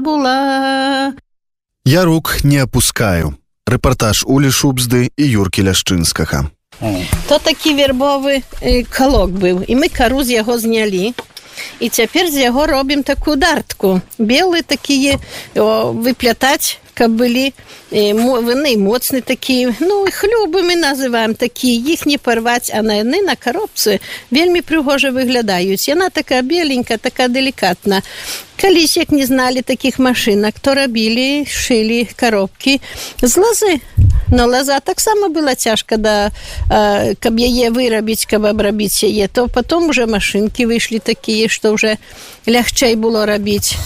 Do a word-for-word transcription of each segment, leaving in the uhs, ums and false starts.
була. Я рук не опускаю. Рэпартаж Улі Шубзды і Юркі Ляшчынскага. То такі вербовы калок быў, і мы кару з яго знялі. І цяпер з яго робім такую дартку. Белыя такія о, выплятаць, каб былі вины моцны такія. Ну, хлюбы мы называем такія, іх не парваць, а на яны на коробцы вельмі прыгожа выглядаюць. Яна такая беленькая, такая деликатна. Калісь, як не зналі такіх машынак, то рабілі, шылі коробкі з лазы. Но лоза таксама была цяжка, да, каб яе вырабіць, каб абрабіць яе, то потом уже машынкі выйшлі такія, што уже лягчэй было рабіць.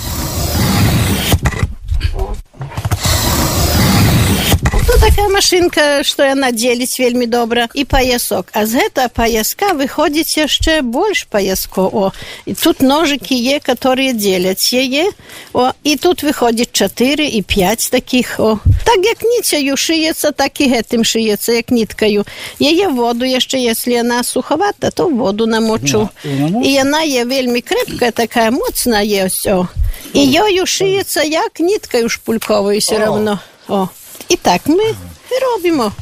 Ну, такая машинка, што яна дзеліць вельмі добра. І паясок. А з гэтага паяска выходзіць яшчэ больш паяскоў. О, і тут ножыкі є, которые дзеляць яе. О, і тут выходзіць чатыры і пяць такіх. О. Так як ніцяю шыецца, так і гэтым шыецца, як ніткаю. Яе воду яшчэ, если яна сухавата, то воду намочу. І яна є вельмі крепкая, такая моцная ёсць. О. І ёю шыецца, як ніткаю шпульковою все равно. О. І так ми робимо.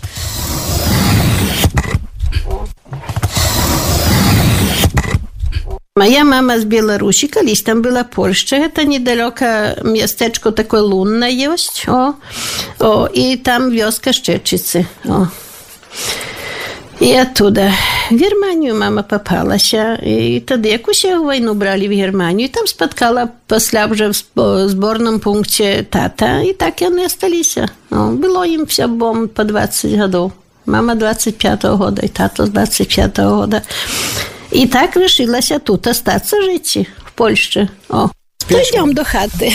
Моя мама з Беларусі, калісь там была Польшча, гэта недалёка мястэчко такое Лунна ёсць, о, о, і там вёска Шчэчыцы, о. І оттуда в Германію мама попалася. І тоді якусь війну брали в Германію. І там споткала після вже в зборному пункті тата. І так вони залишилися. Було їм все бом по двадцять років. Мама двадцять п'ятого року, і тато двадцять п'ятого року. І так вирішилася тут остатися жити, в Польщі. О, прийдемо до хати.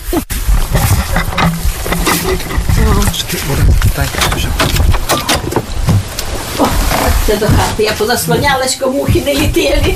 Це до хати. Я позаслонялась, кому мухи не летели.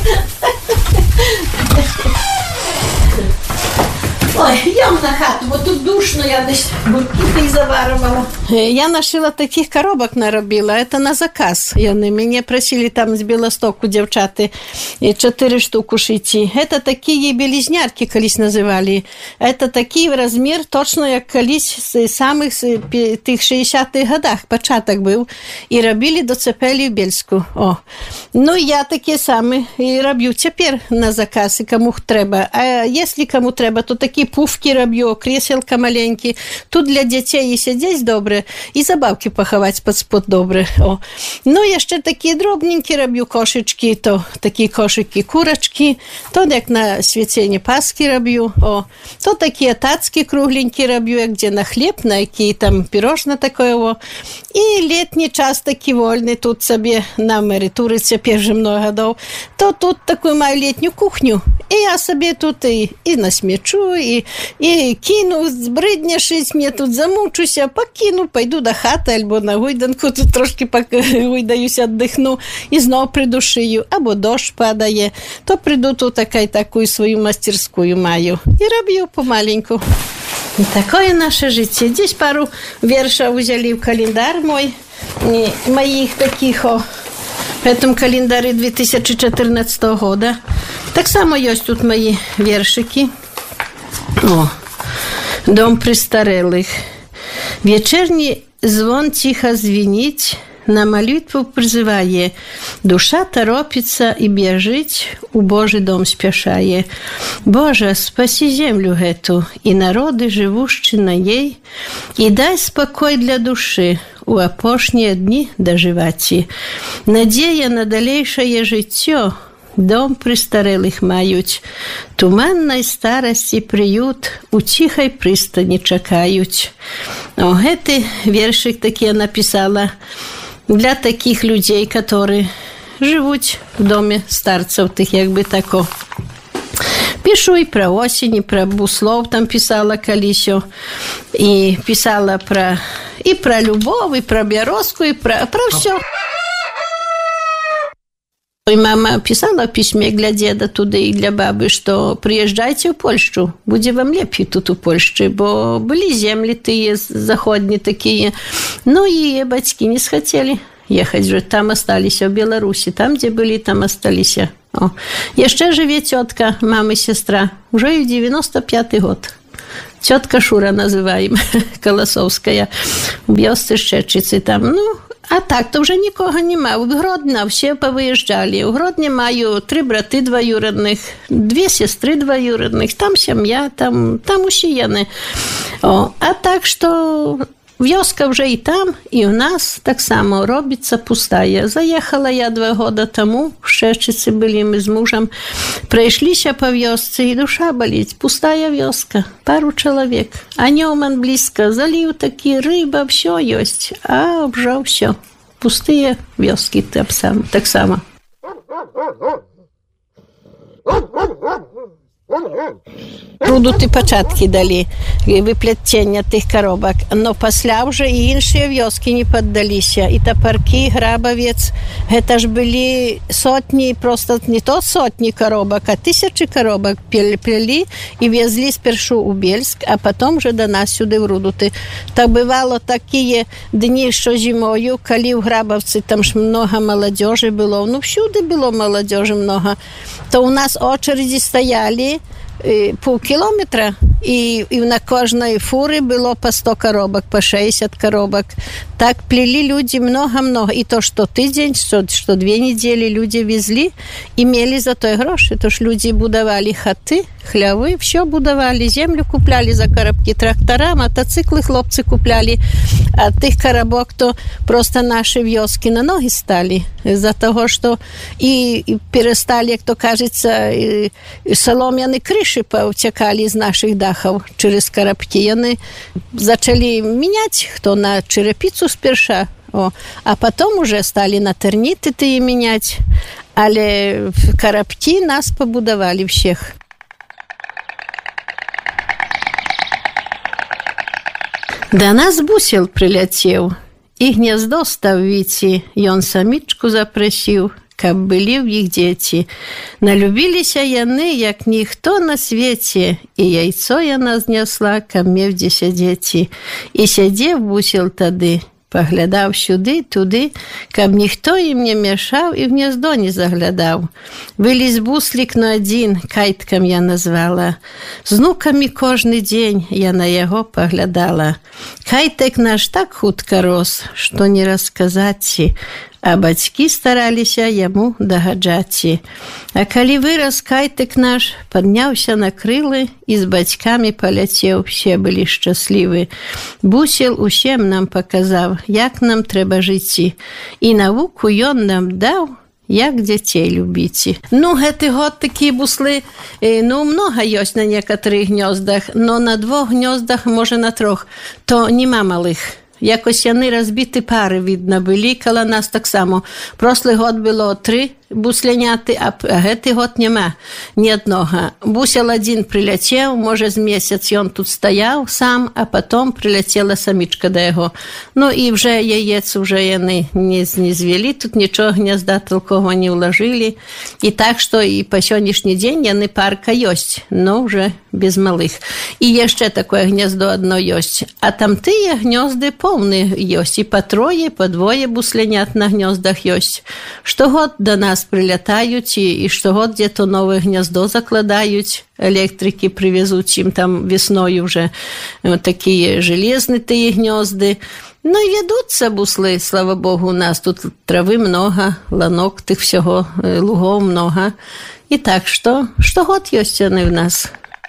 Ой, йдемо на хату, бо тут душно, я десь буркіти заварувала. Я нашила таких коробок, наробила, это на заказ. Вони мене просили там з Білостоку дівчати чотири штуки шити. Это такі белізнярки колись називали. Это такий розмір, точно як колись з самих тих шістдесятих годах початок був. І робили до цепелі в Бельську. О. Ну, я такі самі і роблю тепер на заказ, і кому треба. А якщо кому треба, то такі пуфки роблю, кріселка маленькі. Тут для дітей і сидять добре, і забавки поховати під спод добре. О. Ну, я ще такі дробненькі роблю кошечки, то такі кошики курочки, то як на свячення Пасхи роблю. О. То такі тацькі кругленькі роблю, як де на хліб, на які там пирожне таке. О. І літній час такий вольний, тут собі на меритурі тепер вже много років, то тут таку маю літню кухню. І я собі тут і, і насмічу, і, і кину, збридня шить, мені тут замучуся, покину, пойду до хати, або на гойданку, тут трошки гойдаюся, віддихну, і знову прийду шию, або дощ падає, то прийду тут така, таку свою мастерську маю, і роблю помаленьку. І таке наше життя. Десь пару віршів взяли в календар мой, моїх таких, о, в этом календаре две тысячи четырнадцатого года. Так само есть тут мои вершики. О, дом престарелых. Вечерний звон тихо звенит, на молитву призывая. Душа торопится и бежит, у Божий дом спешая. Боже, спаси землю эту и народы, живущие на ней, и дай спокой для души у опошние дни доживать. Надея на далейшее життя, дом престарелых мають, туманной старости приют, у тихой пристани чекають. О, гэты вершик таки я написала для таких людей, которые живут в доме старцев, тих якби тако. Пишу и про осень, и про буслов там писала колісьо, и писала про, и про любовь, и про Березку, и про, про все. И мама писала в письме для деда туда и для бабы, что приезжайте в Польшу, будет вам лепше тут у Польши, бо были земли тые заходни такие. Ну и батьки не схотели ехать же, там остались в Беларуси, там, где были, там остались. О. Еще живет тетка, мама и сестра, уже и девяносто пятый год. Ciotka Szura називаємо, Колосовська, у вёсцы Szczeczycy там, ну, а так, то вже нікого нема. У Гродно всі повиїжджали. У Гродні маю три брати двоюродних, дві сестри двоюродних, там сім'я, там, там усі яни. О, а так, що вёска вже і там, і у нас так само робиться пустая. Заїхала я два года тому, в Szczeczycy були ми з мужем, прийшлися по вёсці, і душа болить. Пустая вёска, пару чоловік. А ньоман близько, залив такі, риба, все есть, а вже все. Пустые вёски так само. Рудути початки дали, выплетения тих коробок, но пасля уже и іншие вёски не поддалися. И Топорки, Грабовец, это ж были сотни, просто не то сотни коробок, а тысячи коробок плели и везли спершу у Бельск, а потом уже до нас сюди в Рудути. Так бывало такие дни, что зимою, коли в Грабовці там ж много молодежи было, ну всюди было молодежи много, то у нас очереди стояли полкілометра, і, і на кожної фури було по сто коробок, по шестьдесят коробок. Так плели люди много-много. И то, что тыдзень, что, что две недели люди везли, имели за то гроши. То ж люди будовали хаты, хлявы, все будовали, землю купляли за коробки, трактора, мотоциклы хлопцы купляли. А тих коробок то просто наши вёски на ноги стали. За того, что и, и перестали, как то кажется, и, и солом'яні крыши повтекали из наших дахов через коробки. Они начали менять, кто на черепицу сперша, о, а потом уже стали на терниты тые менять. Але коробки нас побудовали всех. До нас бусел прилетел, и гнездо став віці, ён самічку запросив, каб были в їх дети. Налюбилися яны, як ніхто на свете, и яйцо яна знесла, каб меў дзе сядзеці. И сядзеў бусел тады, поглядав сюди, туди, каб ніхто їм не мешав і в гнездо не заглядав. Виліз буслик на один, кайтком я назвала. З внуками кожний день я на його поглядала. Кайтек наш так хутка рос, що не розказати, а бацькі стараліся яму дагаджаці. А калі вырас кайтек наш, падняўся на крылы і з бацькамі паляцеў, все былі шчаслівы. Бусел усім нам паказаў, як нам трэба жыць, і навуку ён нам даў, як дзяцей любіць. Ну, гэты год такія буслы, ну, много ёсць на некаторых гнёздах, но на двух гнёздах, можа на трох, то нема малых. Якось яны разбіты пары, видно, былі, каля нас так само. Прошлый год было три бусляняты, а гэты год няма ні аднога. Бусел один прилетел, може з месяц ён тут стаяў сам, а потом прилетела самічка да яго. Ну і вже яец уже яны не, не звели, тут нічого гнезда толково не уложили. І так, что і по сённяшні дзень яны парка ёсць, но уже без малых. І яшчэ такое гнездо одно ёсць. А там тыя гнёзды полные ёсць, і по трое, по двое буслянят на гнездах ёсць. Штогод до нас прилетают, и, и штогод где-то новое гнездо закладают, электрики привезут им там весной уже вот такие железные гнезда. Ну и ведутся буслы, слава богу, у нас тут травы много, ланок тых всего, лугов много. И так что, штогод есть они в нас.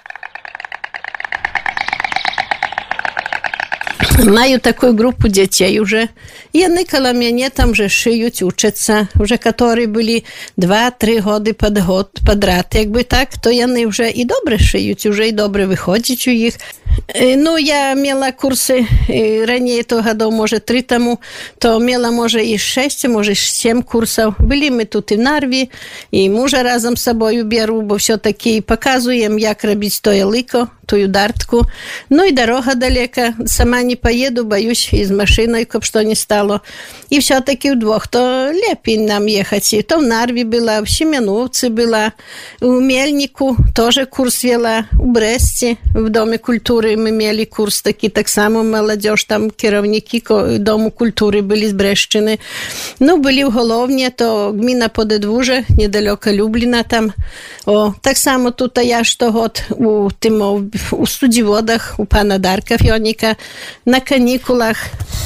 Маю такую группу детей уже. И они коло меня там же шиют, учатся. Уже которые были два-три года под год, подряд. Якби так, то они уже и добре шиють, уже и добре виходять у їх. Ну, я мела курси раніше, то годов, може, три тому, то мела, може, і шесть, може, сім курсів. Були ми тут і в Нарві, і мужа разом з собою беру, бо все-таки показуємо, як робити то ялико, ту дартку. Ну, і дорога далека, сама не поеду, боюсь, із машиною, щоб що не стало. І все-таки вдвох, то лепі нам їхати. То в Нарві була, в Семеновці була, у Мельнику теж курс вела, у Бресті, в Домі культури мы имели курс таки, так само молодежь, там керівники Дому культури были з Брещини. Ну, были в Головні, то гміна Подедвуже, недалеко Любліна там. О, так само тут я штогод у Тимо у студзіводах у пана Дарка Фёніка на канікулах.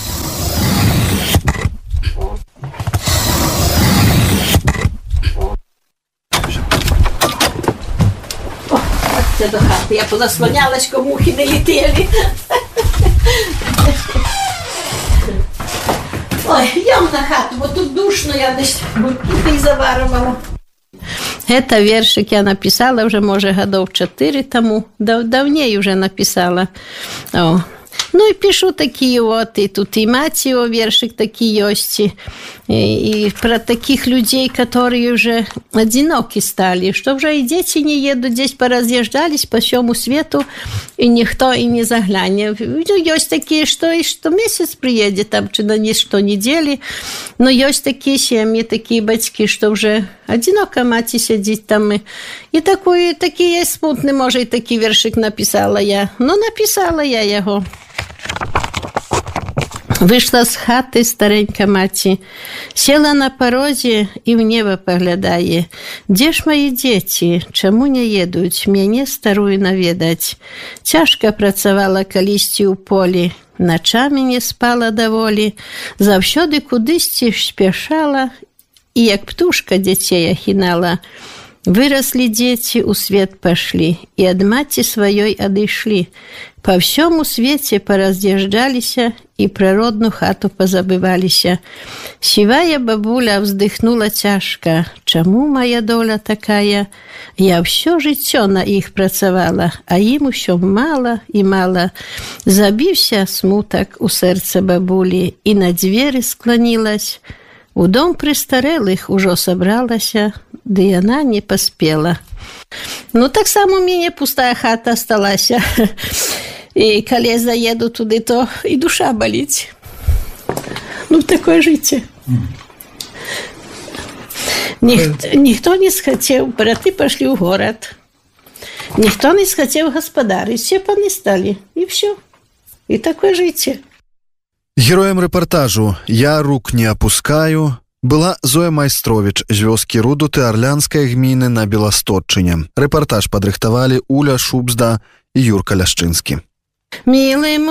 О, це до хати. Я позаслонялась, щоб мухи не летіли. Ой, йдем на хату, бо тут душно, я десь тут і заварувала. Это вершик я написала вже, може, годов чотири тому. Дав, давнее вже написала. О. Ну і пишу такі от, і тут і мать його вершик такий есть. І, і про таких людей, которые вже одинокі стали, що вже і діти не їдуть, десь поразъезжались по всьому свету, і ніхто і не загляне. Ну, есть такие, что и что месяц приедет, там, чи на что недели, но есть такие семьи, такие батьки, что вже одинока мать сидить там. І, і такий, такий є смутний, може, і такий вершик написала я. Ну, написала я його. Вышла с хаты старенька маці, села на порозі і в небо поглядає. Де ж мої діти, чому не едуть мяне старую наведать? Цяжка працавала калісьці ў полі, начамі не спала даволі, заўсёды кудысьці спяшала, і як птушка дзяцей ахінала. Выросли дети, у свет пошли, и от мати своей одышли. По всему свете поразъезжалися, и про родну хату позабывалися. Сивая бабуля вздыхнула тяжко. Чему моя доля такая? Я все життя на их працавала, а им еще мало и мало. Забився смуток у сердца бабули, и на двери склонилась. У дом престарелых ужо собралася, да и она не поспела. Ну, так само у меня пустая хата осталась. И коли я заеду туди, то и душа болит. Ну, такое життя. Ніхто, ніхто не схотів, брати пошли в город. Ніхто не схотів господарить, все понестали, и все. И такое життя. Героем рэпартажу «Я рук не опускаю» была Зоя Майстрович з вёскі Рудуты Арлянскай гміны на Беластотчыне. Рэпартаж падрыхтавалі Уля Шубзда і Юрка Ляшчынскі. Милый